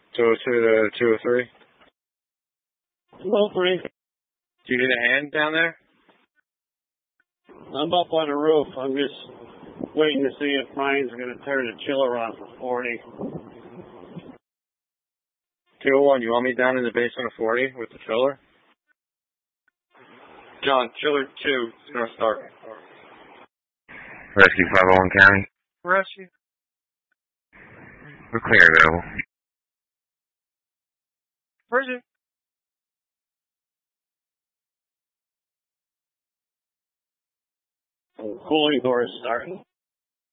202 to 203. 203. Do you need a hand down there? I'm up on the roof. I'm just waiting to see if Ryan's going to turn the chiller on for 40. 201, you want me down in the basement of 40 with the chiller? John, chiller 2 is going to start. Rescue 501 County. Rescue. We're clear available. Prison. Cooling door is starting.